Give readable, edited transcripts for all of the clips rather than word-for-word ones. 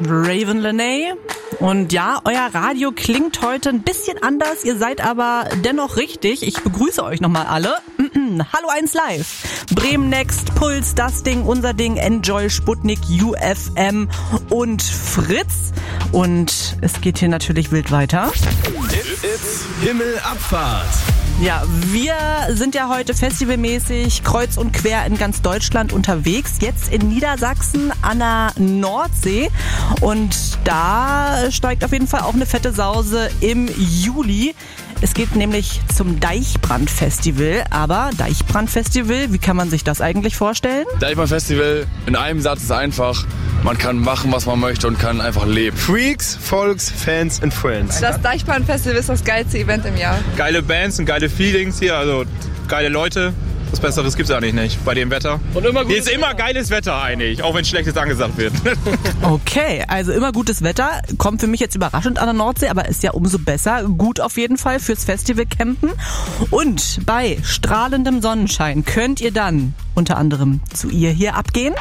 Raven Lenae. Und ja, euer Radio klingt heute ein bisschen anders, ihr seid aber dennoch richtig. Ich begrüße euch nochmal alle. Hallo 1 Live. Bremen Next, Puls, das Ding, unser Ding, Enjoy, Sputnik, UFM und Fritz. Und es geht hier natürlich wild weiter. It's Himmelabfahrt. Ja, wir sind ja heute festivalmäßig kreuz und quer in ganz Deutschland unterwegs. Jetzt in Niedersachsen an der Nordsee. Und da steigt auf jeden Fall auch eine fette Sause im Juli. Es geht nämlich zum Deichbrand-Festival. Aber Deichbrand-Festival, wie kann man sich das eigentlich vorstellen? Deichbrand-Festival in einem Satz ist einfach: Man kann machen, was man möchte und kann einfach leben. Freaks, Folks, Fans and Friends. Das Deichbrand-Festival ist das geilste Event im Jahr. Geile Bands und geile Feelings hier, also geile Leute. Was Besseres gibt's eigentlich nicht bei dem Wetter. Und hier ist immer geiles Wetter eigentlich, auch wenn Schlechtes angesagt wird. Okay, also immer gutes Wetter. Kommt für mich jetzt überraschend an der Nordsee, aber ist ja umso besser. Gut auf jeden Fall fürs Festival campen. Und bei strahlendem Sonnenschein könnt ihr dann unter anderem zu ihr hier abgehen.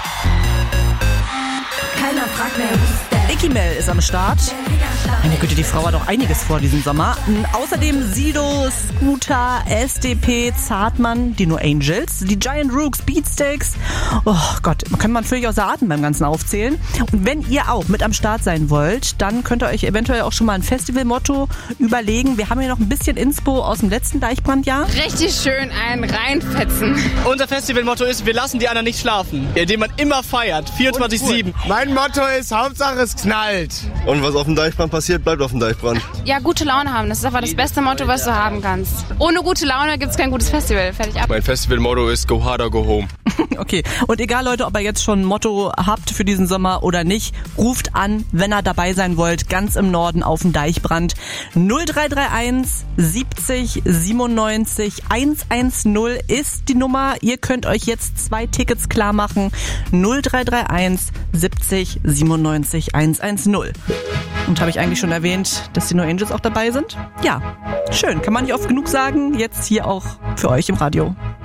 Keiner fragt mehr, who's that? Icky Mel ist am Start. Meine Güte, die Frau hat doch einiges vor diesen Sommer. Außerdem Sido, Scooter, SDP, Zartmann, die No Angels, die Giant Rooks, Beatsteaks. Oh Gott, kann man völlig außer Atem beim Ganzen aufzählen. Und wenn ihr auch mit am Start sein wollt, dann könnt ihr euch eventuell auch schon mal ein Festivalmotto überlegen. Wir haben hier noch ein bisschen Inspo aus dem letzten Deichbrandjahr. Richtig schön einen reinfetzen. Unser Festivalmotto ist: Wir lassen die anderen nicht schlafen, indem man immer feiert, 24/7. Mein Motto ist: Hauptsache es knallt. Und was auf dem Deichbrand passiert, bleibt auf dem Deichbrand. Ja, gute Laune haben, das ist einfach das beste Motto, was du haben kannst. Ohne gute Laune gibt's kein gutes Festival. Fertig ab. Mein Festivalmotto ist: Go harder, go home. Okay, und egal Leute, ob ihr jetzt schon ein Motto habt für diesen Sommer oder nicht, ruft an, wenn ihr dabei sein wollt, ganz im Norden auf dem Deichbrand. 0331 70 97 110 ist die Nummer. Ihr könnt euch jetzt 2 Tickets klar machen. 0331 70 97 110. Und habe ich eigentlich schon erwähnt, dass die No Angels auch dabei sind? Ja, schön, kann man nicht oft genug sagen. Jetzt hier auch für euch im Radio.